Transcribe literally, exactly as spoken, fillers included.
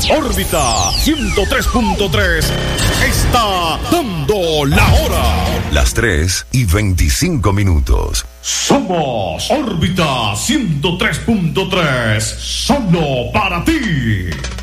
Órbita ciento tres punto tres está dando la hora. Las tres y veinticinco minutos. Somos Órbita ciento tres punto tres, solo para ti.